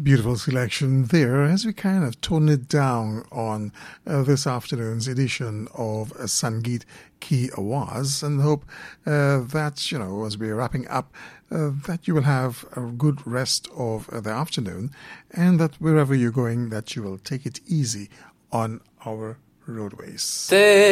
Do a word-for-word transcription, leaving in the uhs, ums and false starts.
Beautiful selection there as we kind of tone it down on uh, this afternoon's edition of uh, Sangeet Ki Awaz, and hope uh, that, you know, as we're wrapping up, uh, that you will have a good rest of uh, the afternoon, and that wherever you're going, that you will take it easy on our roadways.